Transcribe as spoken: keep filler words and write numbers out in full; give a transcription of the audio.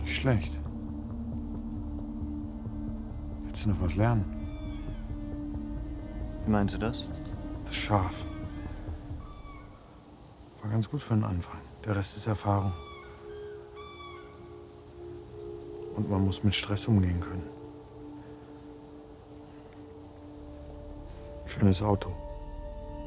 Nicht schlecht. Willst du noch was lernen? Wie meinst du das? Das Schaf. War ganz gut für den Anfang. Der Rest ist Erfahrung. Und man muss mit Stress umgehen können. Schönes Auto.